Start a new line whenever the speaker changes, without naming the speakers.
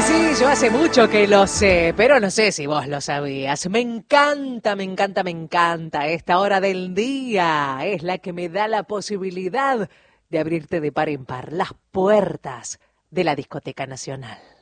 Y sí, yo hace mucho que lo sé, pero no sé si vos lo sabías. Me encanta, me encanta, me encanta. Esta hora del día es la que me da la posibilidad de abrirte de par en par las puertas de la Discoteca Nacional.